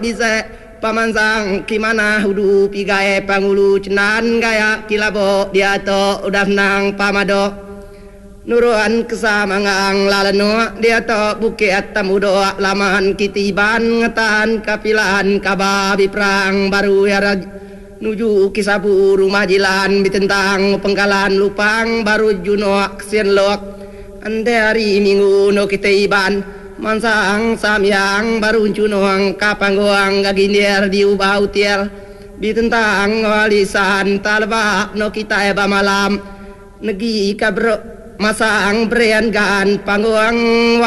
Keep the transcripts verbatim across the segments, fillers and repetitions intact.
bisa pamansang kimana hudu pigae pangulu cenan gaya kilabo dia to udah nang pamado nuruan kesamangang lalano dia to bukit tamudo laman kitiban ngetan kapilan kababi perang baru ya nuju kisabu rumah jilan bitentang pengkalan lupang baru juno aksien lok ande hari minggu no kita iban mansang samyang baru junoang kapanggoang gaginir diubah utiel bitentang walisan talba no kita eba malam negi kabro masang berian gan panggoang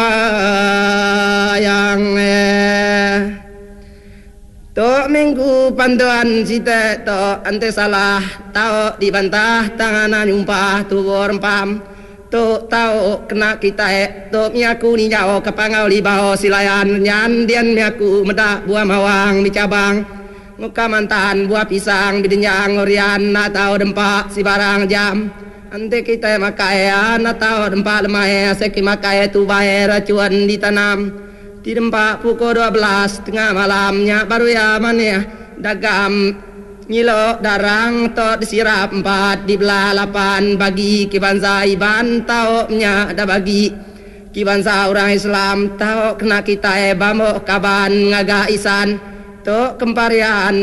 wayang eh to minggu panduan sita to ante salah tau dibantah tanganan yumpah tubor empam to tau kena kita e to miaku ni jauh kapangau libao silayan nyan dian miaku medak buah mawang di cabang muka mantan buah pisang bidenyang ngorian na tau dempak si barang jam ante kita makai na tau dempak lemah seki makai tu bae racuan ditanam di tempat pukul dua belas tengah malamnya baru ya mana ya dagam nyilo darang to disirap empat di belah lapan bagi kibansa iban tau nya ada bagi kibansa orang Islam tau kena kita e bamo kaban ngaga isan to kemparian